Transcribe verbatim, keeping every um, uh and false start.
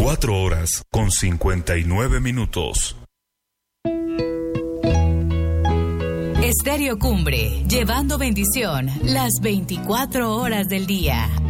Cuatro horas con cincuenta y nueve minutos. Estéreo Cumbre, llevando bendición las veinticuatro horas del día.